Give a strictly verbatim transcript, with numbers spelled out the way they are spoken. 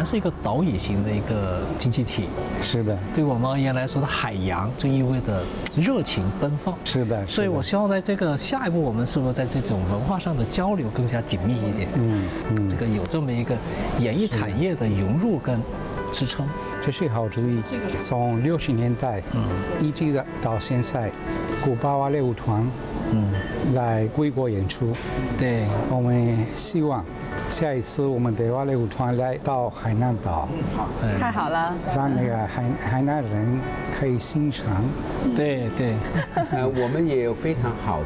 是一个岛屿型的一个经济体。 是的， 对我们而言来说的海洋，就意味着热情奔放。 是的， 所以我希望在这个下一步，我们是不是在这种文化上的交流更加紧密一点？ 嗯嗯， 这个有这么一个演艺产业的融入跟支撑。 这是好主意。从六十年代，嗯，一直到现在，古巴芭蕾舞团，嗯，来归国演出。 对， 我们希望下一次我们的芭蕾舞团来到海南岛， 太好了， 让那个海海南人可以欣赏。 对对， 呃，我们也有非常好